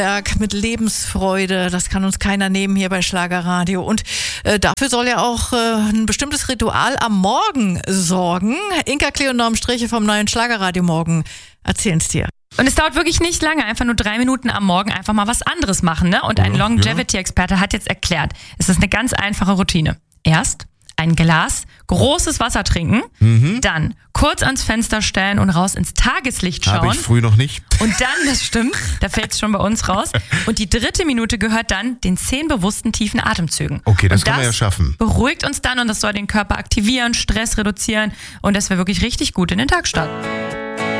mit Lebensfreude. Das kann uns keiner nehmen hier bei Schlagerradio. Und dafür soll ja auch ein bestimmtes Ritual am Morgen sorgen. Inka Klee und Norm Striche vom neuen Schlagerradio Morgen erzählen's dir. Und es dauert wirklich nicht lange, einfach nur 3 Minuten am Morgen einfach mal was anderes machen. Ne? Und ein Longevity-Experte hat jetzt erklärt, es ist eine ganz einfache Routine. Erst ein Glas großes Wasser trinken, dann kurz ans Fenster stellen und raus ins Tageslicht schauen. Habe ich früh noch nicht. Und dann, das stimmt, da fällt es schon bei uns raus. Und die 3. Minute gehört dann den 10 bewussten tiefen Atemzügen. Okay, das kann man ja schaffen. Beruhigt uns dann und das soll den Körper aktivieren, Stress reduzieren und dass wir wirklich richtig gut in den Tag starten.